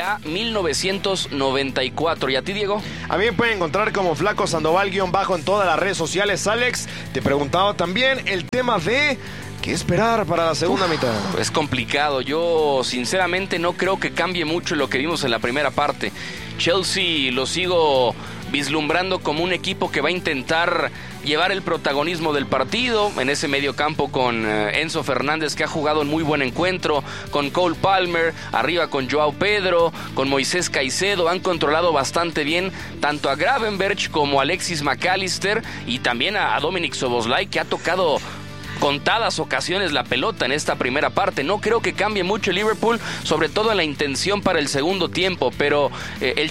a 1994. ¿Y a ti, Diego? A mí me pueden encontrar como Flaco Sandoval_ en todas las redes sociales. Alex, te preguntaba también el tema de ¿qué esperar para la segunda mitad? Es complicado. Yo sinceramente no creo que cambie mucho lo que vimos en la primera parte. Chelsea lo sigo vislumbrando como un equipo que va a intentar llevar el protagonismo del partido en ese medio campo con Enzo Fernández, que ha jugado un muy buen encuentro, con Cole Palmer, arriba con Joao Pedro, con Moisés Caicedo. Han controlado bastante bien tanto a Gravenberch como a Alexis McAllister y también a Dominic Szoboszlai, que ha tocado contadas ocasiones la pelota en esta primera parte. No creo que cambie mucho el Liverpool, sobre todo en la intención para el segundo tiempo, pero el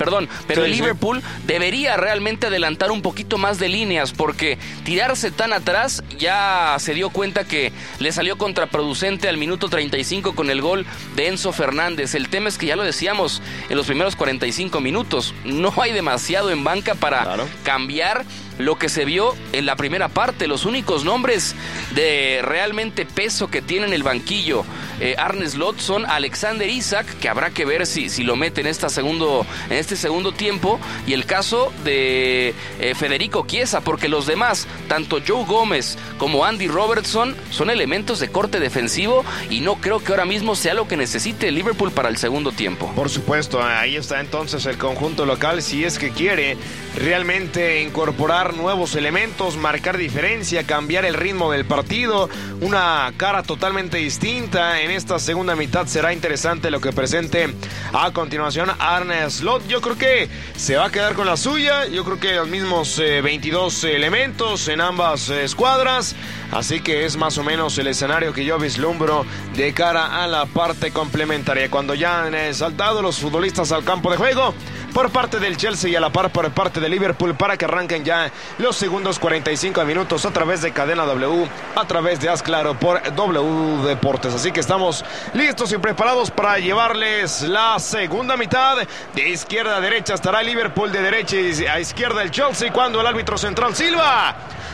Liverpool debería realmente adelantar un poquito más de líneas, porque tirarse tan atrás ya se dio cuenta que le salió contraproducente al minuto 35 con el gol de Enzo Fernández. El tema es que ya lo decíamos en los primeros 45 minutos, no hay demasiado en banca para cambiar lo que se vio en la primera parte. Los únicos nombres de realmente peso que tiene en el banquillo Arne Slot son Alexander Isak, que habrá que ver si lo mete en este segundo tiempo, y el caso de Federico Chiesa, porque los demás, tanto Joe Gómez como Andy Robertson, son elementos de corte defensivo y no creo que ahora mismo sea lo que necesite el Liverpool para el segundo tiempo. Por supuesto, ahí está entonces el conjunto local, si es que quiere realmente incorporar nuevos elementos, marcar diferencia, cambiar el ritmo del partido, una cara totalmente distinta. En esta segunda mitad será interesante lo que presente a continuación Arne Slot. Yo creo que se va a quedar con la suya, yo creo que los mismos 22 elementos en ambas escuadras, así que es más o menos el escenario que yo vislumbro de cara a la parte complementaria, cuando ya han saltado los futbolistas al campo de juego por parte del Chelsea y a la par por parte de Liverpool, para que arranquen ya los segundos 45 minutos a través de Cadena W, a través de Haz Claro por W Deportes. Así que estamos listos y preparados para llevarles la segunda mitad. De izquierda a derecha estará Liverpool, de derecha a izquierda el Chelsea, cuando el árbitro central silba.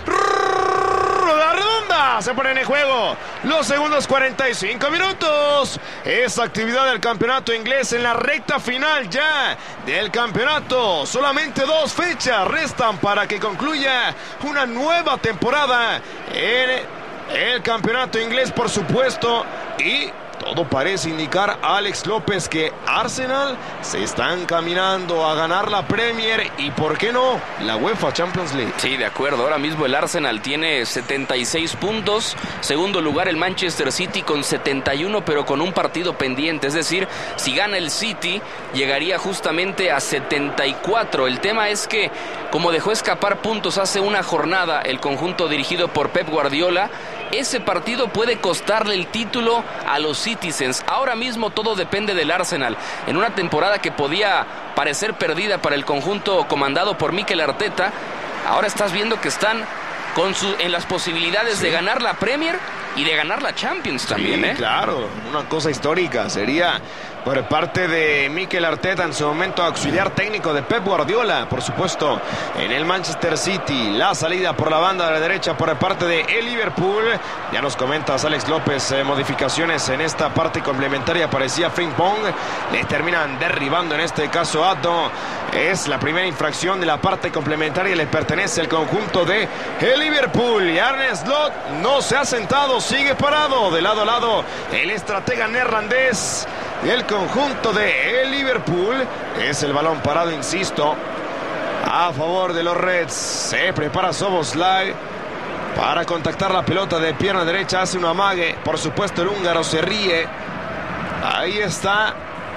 La redonda, se ponen en juego los segundos 45 minutos. Esa actividad del campeonato inglés en la recta final ya del campeonato. Solamente 2 fechas restan para que concluya una nueva temporada en el campeonato inglés, por supuesto, y todo parece indicar, Alex López, que Arsenal se está encaminando a ganar la Premier y, ¿por qué no?, la UEFA Champions League. Sí, de acuerdo. Ahora mismo el Arsenal tiene 76 puntos. Segundo lugar el Manchester City con 71, pero con un partido pendiente. Es decir, si gana el City, llegaría justamente a 74. El tema es que, como dejó escapar puntos hace una jornada el conjunto dirigido por Pep Guardiola, ese partido puede costarle el título a los Citizens. Ahora mismo todo depende del Arsenal. En una temporada que podía parecer perdida para el conjunto comandado por Mikel Arteta, ahora estás viendo que están en las posibilidades de ganar la Premier y de ganar la Champions también. Sí, claro, una cosa histórica sería por parte de Mikel Arteta, en su momento auxiliar técnico de Pep Guardiola, por supuesto, en el Manchester City. La salida por la banda de la derecha por parte de el Liverpool. Ya nos comentas, Alex López, modificaciones en esta parte complementaria, parecía ping pong, le terminan derribando en este caso Addo. Es la primera infracción de la parte complementaria, le pertenece al conjunto de el Liverpool, y Arne Slot no se ha sentado, sigue parado de lado a lado el estratega neerlandés del conjunto de el Liverpool. Es el balón parado, insisto, a favor de los Reds. Se prepara Szoboszlai para contactar la pelota de pierna derecha, hace un amague, por supuesto el húngaro se ríe. Ahí está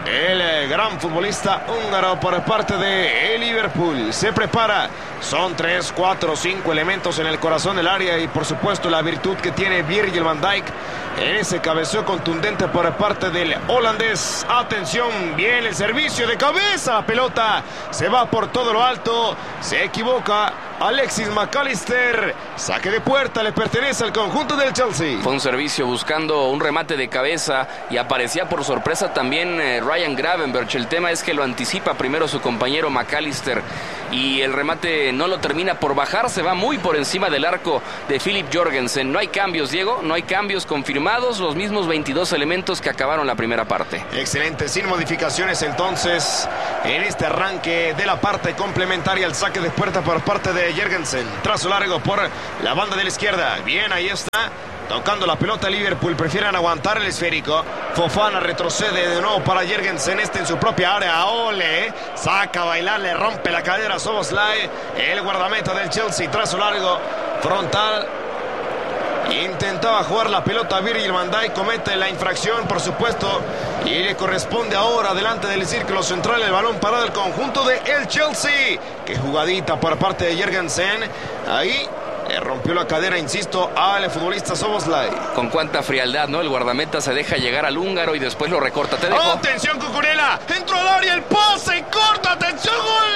el gran futbolista húngaro por parte de el Liverpool. Se prepara, son 3, 4, 5 elementos en el corazón del área, y por supuesto la virtud que tiene Virgil van Dijk en ese cabeceo contundente por parte del holandés. Atención, bien el servicio de cabeza, la pelota se va por todo lo alto, se equivoca Alexis McAllister. Saque de puerta, le pertenece al conjunto del Chelsea. Fue un servicio buscando un remate de cabeza y aparecía por sorpresa también Ryan Gravenberch. El tema es que lo anticipa primero su compañero McAllister y el remate no lo termina por bajar, se va muy por encima del arco de Philip Jorgensen. No hay cambios, Diego, no hay cambios confirmados, los mismos 22 elementos que acabaron la primera parte. Excelente, sin modificaciones entonces en este arranque de la parte complementaria. El saque de puerta por parte de Jorgensen, trazo largo por la banda de la izquierda. Bien, ahí está, tocando la pelota Liverpool, prefieren aguantar el esférico. Fofana retrocede de nuevo para Jorgensen, en su propia área. Ole, saca a bailar, le rompe la cadera a Szoboszlai, el guardameta del Chelsea. Trazo largo, frontal. Intentaba jugar la pelota Virgil van Dijk, comete la infracción, por supuesto, y le corresponde ahora delante del círculo central el balón parado del conjunto de el Chelsea. Qué jugadita por parte de Jorgensen. Ahí le rompió la cadera, insisto, al futbolista Szoboszlai. Con cuánta frialdad, ¿no? El guardameta se deja llegar al húngaro y después lo recorta. Te dejo. ¡Atención, Cucurella! Entró al área, el pase, corta, atención,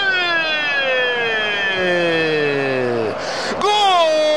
gol. ¡Gol!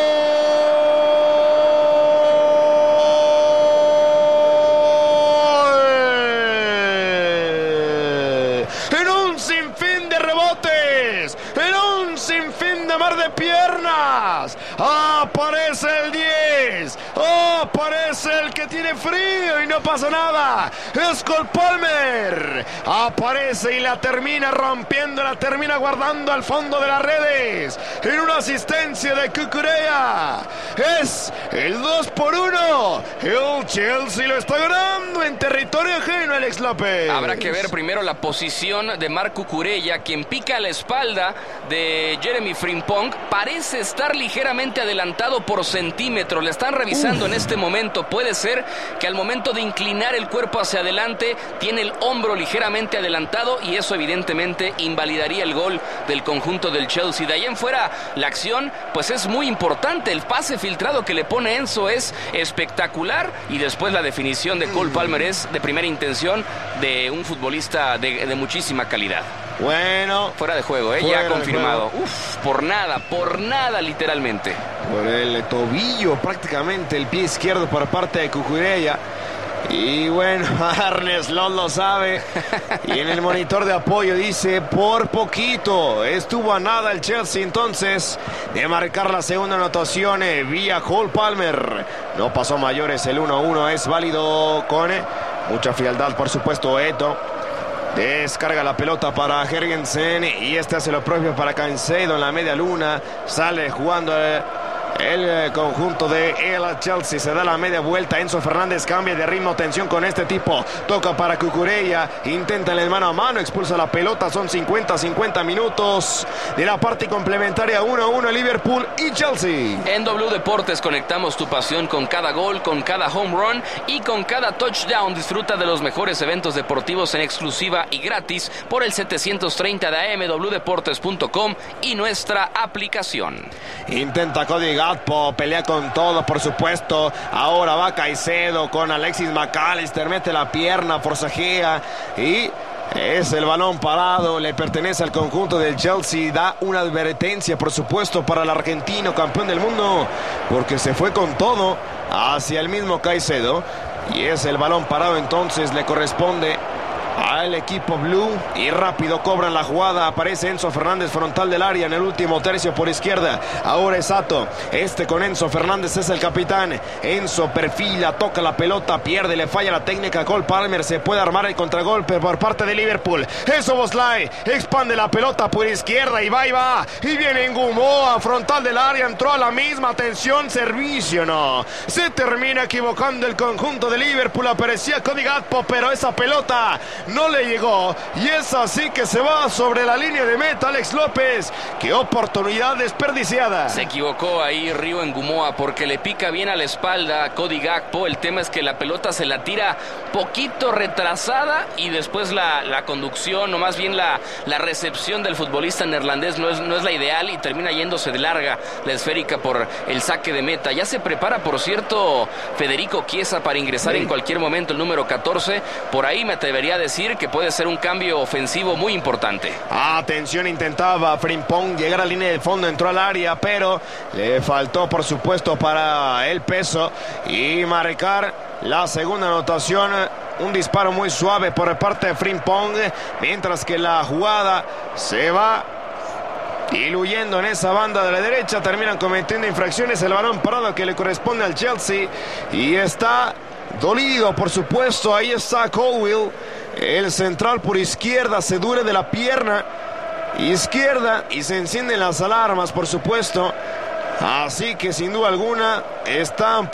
Mar de piernas, aparece el 10, aparece el que tiene frío y no pasa nada, es Cole Palmer, aparece y la termina rompiendo, la termina guardando al fondo de las redes, en una asistencia de Cucurella. Es el 2-1, el Chelsea lo está ganando en territorio ajeno, Alex López. Habrá que ver primero la posición de Marc Cucurella, quien pica a la espalda de Jeremy Frimpong. Parece estar ligeramente adelantado por centímetros. Le están revisando en este momento. Puede ser que al momento de inclinar el cuerpo hacia adelante tiene el hombro ligeramente adelantado y eso evidentemente invalidaría el gol del conjunto del Chelsea. De ahí en fuera la acción pues es muy importante. El pase filtrado que le pone Enzo es espectacular y después la definición de Cole Palmer es de primera intención de un futbolista de muchísima calidad. Bueno, fuera de juego, ya confirmado. Por nada literalmente. Por el tobillo prácticamente, el pie izquierdo por parte de Cucurella. Y bueno, Arne Slot lo sabe. Y en el monitor de apoyo dice, por poquito, estuvo a nada el Chelsea entonces de marcar la segunda anotación vía Cole Palmer. No pasó mayores, el 1-1 es válido con mucha frialdad, por supuesto, Eto. Descarga la pelota para Jorgensen y este hace lo propio para Caicedo en la media luna. Sale jugando el conjunto de el Chelsea. Se da la media vuelta. Enzo Fernández cambia de ritmo. Tensión con este tipo. Toca para Cucurella. Intenta en el mano a mano. Expulsa la pelota. Son 50 minutos de la parte complementaria. 1-1 Liverpool y Chelsea. En W Deportes conectamos tu pasión con cada gol, con cada home run y con cada touchdown. Disfruta de los mejores eventos deportivos en exclusiva y gratis por el 730 de AM, wdeportes.com y nuestra aplicación. Intenta Cody Gakpo, pelea con todo, por supuesto. Ahora va Caicedo con Alexis McAllister, mete la pierna, forcejea y es el balón parado, le pertenece al conjunto del Chelsea. Da una advertencia, por supuesto, para el argentino campeón del mundo, porque se fue con todo hacia el mismo Caicedo. Y es el balón parado, entonces le corresponde al equipo blue y rápido cobran la jugada. Aparece Enzo Fernández frontal del área en el último tercio por izquierda. Ahora es Sato, con Enzo Fernández es el capitán. Enzo perfila, toca la pelota, pierde, le falla la técnica. Cole Palmer, se puede armar el contragolpe por parte de Liverpool. Szoboszlai expande la pelota por izquierda y va y viene Ngumoa frontal del área, entró a la misma. Atención, servicio, no, se termina equivocando el conjunto de Liverpool. Aparecía Cody Gakpo, pero esa pelota no le llegó y es así que se va sobre la línea de meta. Alex López, qué oportunidad desperdiciada. Se equivocó ahí Rio Ngumoa porque le pica bien a la espalda a Cody Gakpo. El tema es que la pelota se la tira poquito retrasada y después la conducción o más bien la recepción del futbolista neerlandés no es la ideal y termina yéndose de larga la esférica por el saque de meta. Ya se prepara, por cierto, Federico Chiesa para ingresar en cualquier momento, el número 14. Por ahí me atrevería a decir decir que puede ser un cambio ofensivo muy importante. Atención, intentaba Frimpong llegar a la línea de fondo, entró al área, pero le faltó, por supuesto, para el peso y marcar la segunda anotación. Un disparo muy suave por parte de Frimpong, mientras que la jugada se va diluyendo en esa banda de la derecha. Terminan cometiendo infracciones. El balón parado que le corresponde al Chelsea y está dolido, por supuesto. Ahí está Colwill, el central por izquierda, se duele de la pierna izquierda y se encienden las alarmas, por supuesto. Así que sin duda alguna están